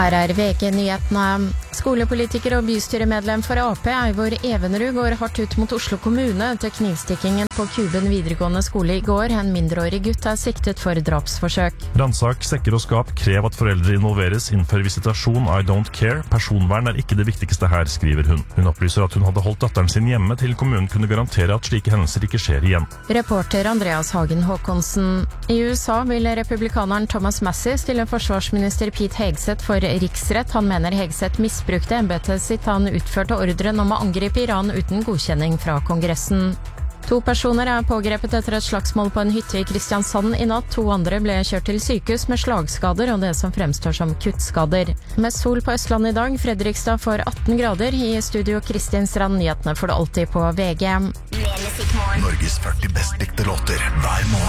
Her VG-nyhetene. Skolepolitiker og bystyremedlem for AP, Eivor Evenrud, går hardt ut mot Oslo kommune etter knivstikkingen på Kuben videregående skole i går. En mindreårig gutt siktet for drapsforsøk. Ransak, sekker og skap, krev at foreldre involveres innenfor visitasjon. I don't care. Personvern ikke det viktigste her, skriver hun. Hun opplyser at hun hadde holdt datteren sin hjemme til kommunen kunne garantere at slike hendelser ikke skjer igjen. Reporter Andreas Hagen Håkonsen. I USA vil republikaneren Thomas Massie stille forsvarsminister Pete Hegseth for riksrett. Han mener Hegseth misbrukte embetet sitt. Han utførte ordren om å angripe Iran uten godkjenning fra Kongressen. 2 personer pågrepet etter et slagsmål på en hytte i Kristiansand i natt. 2 andre ble kjørt til sykehus med slagskader og det som fremstår som kuttskader. Med sol på Østlandet i dag, Fredrikstad får 18 grader. I studio Kristin Strand, nyhetene får du alltid på VG. Norges 40 best likte låter hver morgen.